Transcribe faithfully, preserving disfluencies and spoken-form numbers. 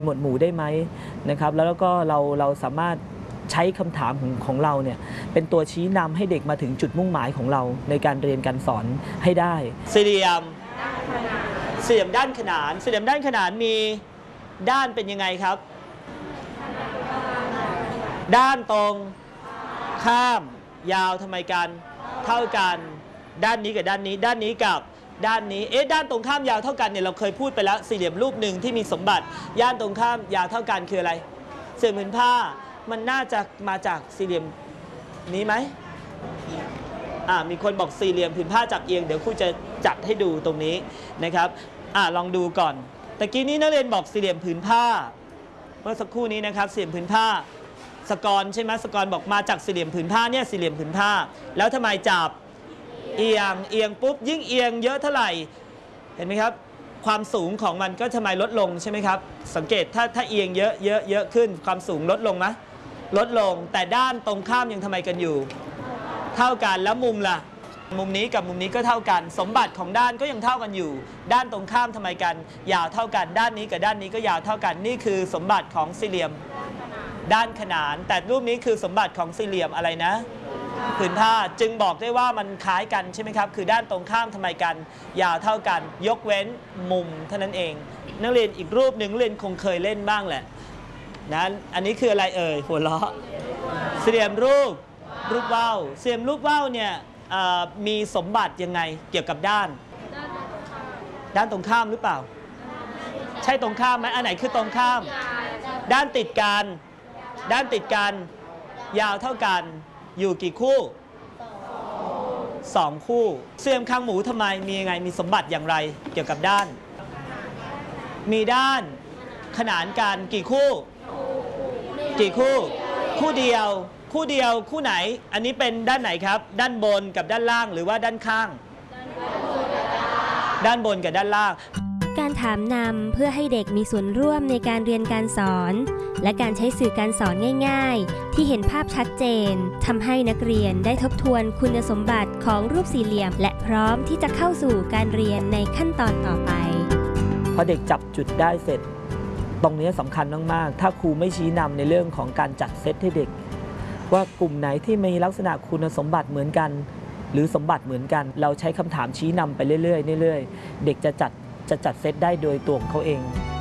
หมวดหมู่ได้ไหมนะครับแล้วก็เราเราสามารถใช้คำถามของของเราเนี่ยเป็นตัวชี้นำให้เด็กมาถึงจุดมุ่งหมายของเราในการเรียนการสอนให้ได้สี่เหลี่ยมสี่เหลี่ยมด้านขนานสี่เหลี่ยมด้านขนานมีด้านเป็นยังไงครับด้านตรงข้ามยาวทำไมกันเท่ากันด้านนี้กับด้านนี้ด้านนี้กับด้านนี้เอ๊ะด้านตรงข้ามยาวเท่ากันเนี่ยเราเคยพูดไปแล้วสี่เหลี่ยมรูปหนึ่งที่มีสมบัติย่านตรงข้ามยาวเท่ากันคืออะไรเสื่อมผืนผ้ามันน่าจะมาจากสี่เหลี่ยมนี้ไหมอ่ามีคนบอกสี่เหลี่ยมผืนผ้าจับเอียงเดี๋ยวครูจะจัดให้ดูตรงนี้นะครับอ่าลองดูก่อนตะกี้นี้นักเรียนบอกสี่เหลี่ยมผืนผ้าเมื่อสักครู่นี้นะครับสี่เหลี่ยมผืนผ้าสกรใช่ไหมสกรบอกมาจากสี่เหลี่ยมผืนผ้าเนี่ยสี่เหลี่ยมผืนผ้าแล้วทำไมจับเอียงเอียงปุ๊บยิ่งเอียงเยอะเท่าไหร่เห็นไหมครับความสูงของมันก็ทำไมลดลงใช่ไหมครับสังเกตถ้าถ้าเอียงเยอะเยอะเยอะขึ้นความสูงลดลงไหมลดลงแต่ด้านตรงข้ามยังทำไมกันอยู่เท่ากันแล้วมุมล่ะมุมนี้กับมุมนี้ก็เท่ากันสมบัติของด้านก็ยังเท่ากันอยู่ด้านตรงข้ามทำไมกันยาวเท่ากันด้านนี้กับด้านนี้ก็ยาวเท่ากันนี่คือสมบัติของสี่เหลี่ยมด้านขนานแต่รูปนี้คือสมบัติของสี่เหลี่ยมอะไรนะผืนผ้าจึงบอกได้ว่ามันคล้ายกันใช่ไหมครับคือด้านตรงข้ามทำไมกันยาวเท่ากันยกเว้นมุมเท่านั้นเองนักเรียนอีกรูปหนึ่งเรียนคงเคยเล่นบ้างแหละนะอันนี้คืออะไรเอ่ยหัวเราะสี่เหลี่ยมรูปรูปว่าวสี่เหลี่ยมรูปว่าวเนี่ยมีสมบัติยังไงเกี่ยวกับด้านด้านตรงข้ามหรือเปล่าใช่ตรงข้ามไหมอันไหนคือตรงข้ามด้านติดกันด้านติดกันยาวเท่ากันอยู่กี่คู่สองคู่เสี่ยมคางหมูทำไมมียังไงมีสมบัติอย่างไรเกี่ยวกับด้านมีด้านขนานกันกี่คู่กี่คู่คู่เดียวคู่เดียวคู่ไหนอันนี้เป็นด้านไหนครับด้านบนกับด้านล่างหรือว่าด้านข้างด้านบนกับด้านล่างการถามนำเพื่อให้เด็กมีส่วนร่วมในการเรียนการสอนและการใช้สื่อการสอนง่ายๆที่เห็นภาพชัดเจนทำให้นักเรียนได้ทบทวนคุณสมบัติของรูปสี่เหลี่ยมและพร้อมที่จะเข้าสู่การเรียนในขั้นตอนต่อไปพอเด็กจับจุดได้เสร็จตรงนี้สำคัญมากๆถ้าครูไม่ชี้นำในเรื่องของการจัดเซตให้เด็กว่ากลุ่มไหนที่มีลักษณะคุณสมบัติเหมือนกันหรือสมบัติเหมือนกันเราใช้คำถามชี้นำไปเรื่อยๆเรื่อยๆเด็กจะจัดจะจัดเซตได้โดยตัวของเขาเอง